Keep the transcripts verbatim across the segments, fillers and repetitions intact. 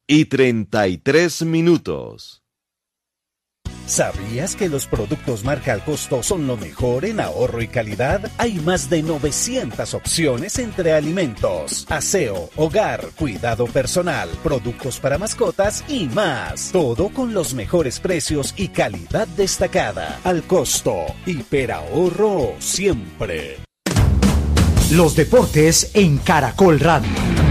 y treinta y tres minutos. ¿Sabías que los productos marca Al Costo son lo mejor en ahorro y calidad? Hay más de novecientas opciones entre alimentos, aseo, hogar, cuidado personal, productos para mascotas y más. Todo con los mejores precios y calidad destacada. Al Costo, hiperahorro siempre. Los deportes en Caracol Radio.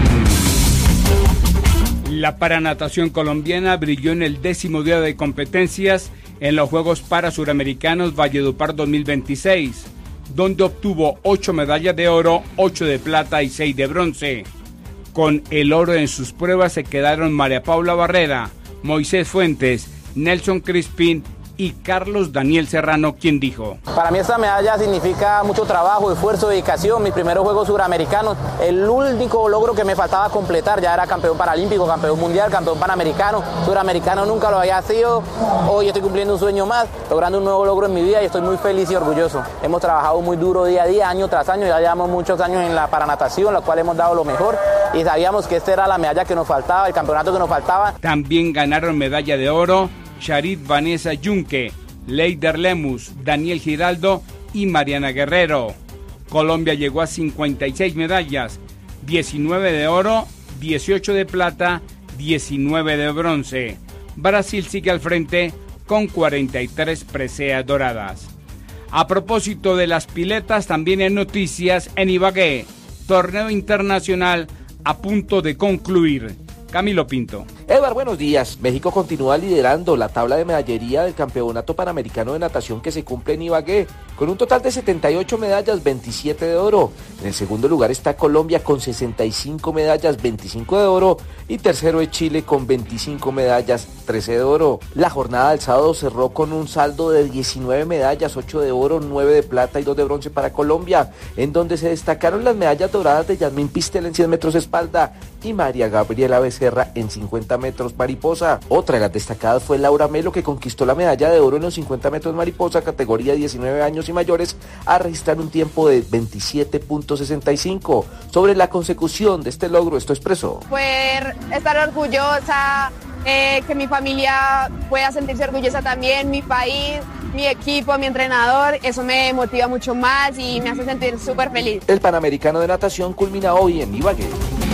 La paranatación colombiana brilló en el décimo día de competencias en los Juegos Parasuramericanos Valledupar dos mil veintiséis, donde obtuvo ocho medallas de oro, ocho de plata y seis de bronce. Con el oro en sus pruebas se quedaron María Paula Barrera, Moisés Fuentes, Nelson Crispín y Carlos Daniel Serrano, quien dijo: Para mí esta medalla significa mucho trabajo, esfuerzo, dedicación. Mis primeros Juegos Suramericanos, el único logro que me faltaba completar, ya era campeón paralímpico, campeón mundial, campeón panamericano, suramericano nunca lo había sido. Hoy estoy cumpliendo un sueño más, logrando un nuevo logro en mi vida y estoy muy feliz y orgulloso. Hemos trabajado muy duro día a día, año tras año, ya llevamos muchos años en la paranatación, la cual hemos dado lo mejor y sabíamos que esta era la medalla que nos faltaba, el campeonato que nos faltaba. También ganaron medalla de oro Charit Vanessa Yunque, Leider Lemus, Daniel Giraldo y Mariana Guerrero. Colombia llegó a cincuenta y seis medallas, diecinueve de oro, dieciocho de plata, diecinueve de bronce. Brasil sigue al frente con cuarenta y tres preseas doradas. A propósito de las piletas, también hay noticias en Ibagué, torneo internacional a punto de concluir. Camilo Pinto. Edward, buenos días. México continúa liderando la tabla de medallería del Campeonato Panamericano de Natación que se cumple en Ibagué, con un total de setenta y ocho medallas, veintisiete de oro. En el segundo lugar está Colombia con sesenta y cinco medallas, veinticinco de oro, y tercero es Chile con veinticinco medallas, trece de oro. La jornada del sábado cerró con un saldo de diecinueve medallas, ocho de oro, nueve de plata y dos de bronce para Colombia, en donde se destacaron las medallas doradas de Yasmín Pistel en cien metros espalda y María Gabriela Becerra en cincuenta metros mariposa. Otra de las destacadas fue Laura Melo, que conquistó la medalla de oro en los cincuenta metros mariposa, categoría diecinueve años y mayores, a registrar un tiempo de veintisiete punto sesenta y cinco. Sobre la consecución de este logro, esto expresó: Poder estar orgullosa, eh, que mi familia pueda sentirse orgullosa también, mi país, mi equipo, mi entrenador, eso me motiva mucho más y me hace sentir súper feliz. El Panamericano de Natación culmina hoy en Ibagué.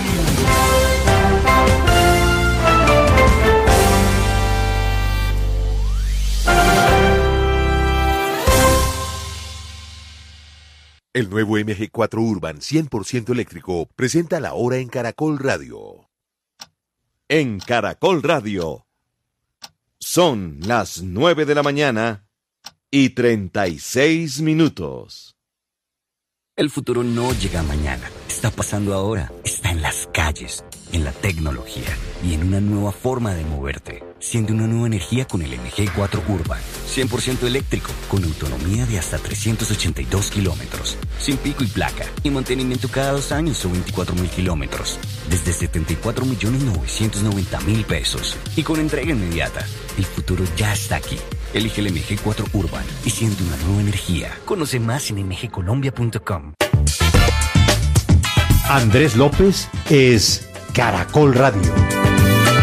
El nuevo M G cuatro Urban cien por ciento eléctrico presenta la hora en Caracol Radio. En Caracol Radio son las nueve de la mañana y treinta y seis minutos. El futuro no llega mañana, está pasando ahora, está en las calles, en la tecnología y en una nueva forma de moverte. Siente una nueva energía con el M G cuatro Urban, cien por ciento eléctrico, con autonomía de hasta trescientos ochenta y dos kilómetros, sin pico y placa, y mantenimiento cada dos años o veinticuatro mil kilómetros, desde setenta y cuatro millones novecientos noventa mil pesos, y con entrega inmediata. El futuro ya está aquí. Elige el M G cuatro Urban y siente una nueva energía. Conoce más en m g colombia punto com. Andrés López es Caracol Radio.